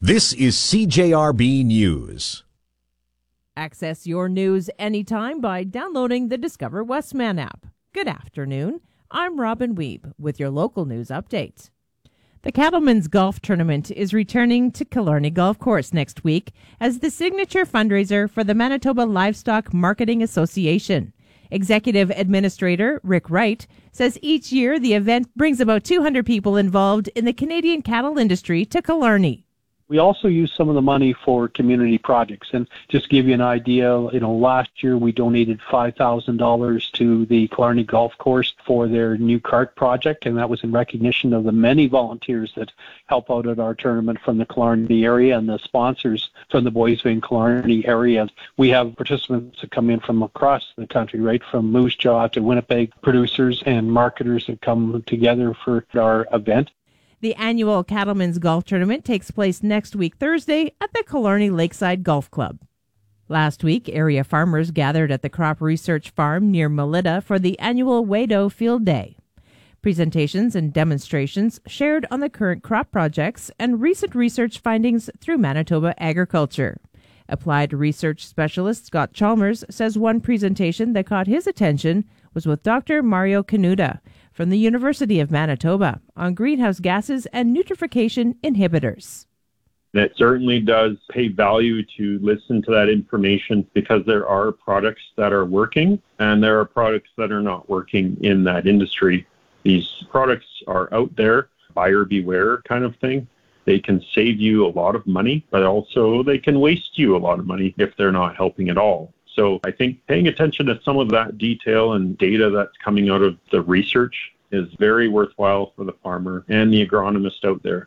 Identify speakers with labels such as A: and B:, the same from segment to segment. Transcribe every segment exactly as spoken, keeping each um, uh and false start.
A: This is C J R B News.
B: Access your news anytime by downloading the Discover Westman app. Good afternoon. I'm Robin Weeb with your local news update. The Cattlemen's Golf Tournament is returning to Killarney Golf Course next week as the signature fundraiser for the Manitoba Livestock Marketing Association. Executive Administrator Rick Wright says each year the event brings about two hundred people involved in the Canadian cattle industry to Killarney.
C: We also use some of the money for community projects. And just to give you an idea, you know, last year we donated five thousand dollars to the Killarney Golf Course for their new cart project, and that was in recognition of the many volunteers that help out at our tournament from the Killarney area and the sponsors from the Boys Bay and Killarney area. We have participants that come in from across the country, right from Moose Jaw to Winnipeg, producers and marketers that come together for our event.
B: The annual Cattlemen's Golf Tournament takes place next week, Thursday, at the Killarney Lakeside Golf Club. Last week, area farmers gathered at the Crop Research Farm near Melita for the annual Wado Field Day. Presentations and demonstrations shared on the current crop projects and recent research findings through Manitoba agriculture. Applied research specialist Scott Chalmers says one presentation that caught his attention was with Doctor Mario Canuta from the University of Manitoba on greenhouse gases and nutrification inhibitors.
D: It certainly does pay value to listen to that information because there are products that are working and there are products that are not working in that industry. These products are out there, buyer beware kind of thing. They can save you a lot of money, but also they can waste you a lot of money if they're not helping at all. So I think paying attention to some of that detail and data that's coming out of the research is very worthwhile for the farmer and the agronomist out there.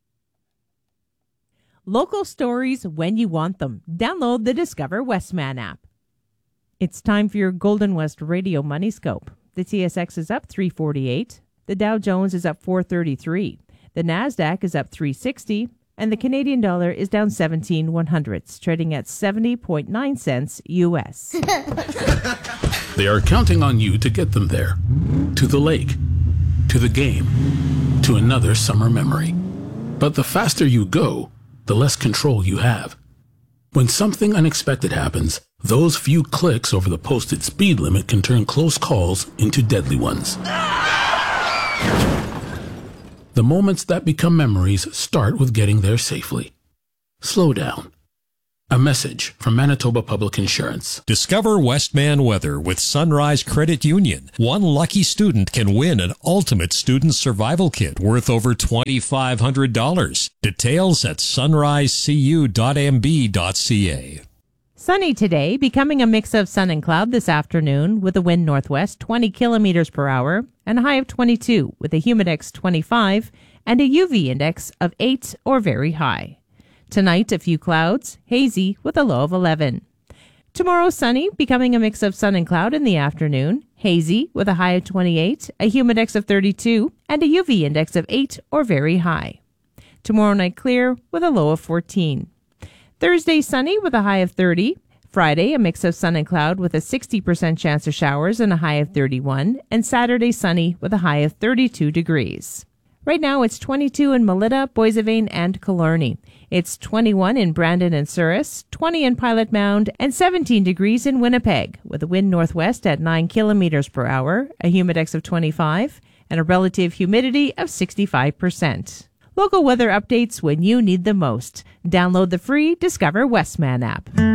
B: Local stories when you want them. Download the Discover Westman app. It's time for your Golden West Radio Money Scope. The T S X is up three forty-eight. The Dow Jones is up four thirty-three. The NASDAQ is up three sixty. And the Canadian dollar is down seventeen one hundredths, trading at seventy point nine cents U S.
E: They are counting on you to get them there. To the lake. To the game. To another summer memory. But the faster you go, the less control you have. When something unexpected happens, those few clicks over the posted speed limit can turn close calls into deadly ones. The moments that become memories start with getting there safely. Slow down. A message from Manitoba Public Insurance.
F: Discover Westman weather with Sunrise Credit Union. One lucky student can win an ultimate student survival kit worth over two thousand five hundred dollars. Details at sunrise c u dot m b dot c a.
B: Sunny today, becoming a mix of sun and cloud this afternoon with a wind northwest twenty kilometers per hour and a high of twenty-two with a humidex twenty-five and a U V index of eight or very high. Tonight, a few clouds, hazy with a low of eleven. Tomorrow, sunny, becoming a mix of sun and cloud in the afternoon, hazy with a high of twenty-eight, a humidex of thirty-two, and a U V index of eight or very high. Tomorrow night, clear with a low of fourteen. Thursday, sunny with a high of thirty. Friday, a mix of sun and cloud with a sixty percent chance of showers and a high of thirty-one. And Saturday, sunny with a high of thirty-two degrees. Right now, it's twenty-two in Melita, Boissevain, and Killarney. It's twenty-one in Brandon and Souris, twenty in Pilot Mound, and seventeen degrees in Winnipeg, with a wind northwest at nine kilometers per hour, a humidex of twenty-five, and a relative humidity of sixty-five percent. Local weather updates when you need them most. Download the free Discover Westman app.